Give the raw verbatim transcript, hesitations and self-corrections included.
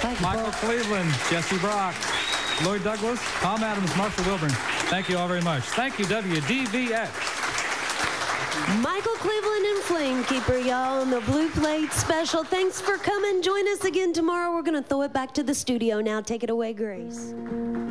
Thank you, Michael folks. Cleveland, Jesse Brock, Lloyd Douglas, Tom Adams, Marshall Wilburn. Thank you all very much. Thank you, W D V X. Michael Cleveland and Flamekeeper, y'all, on the Blue Plate Special. Thanks for coming. Join us again tomorrow. We're going to throw it back to the studio now. Take it away, Grace.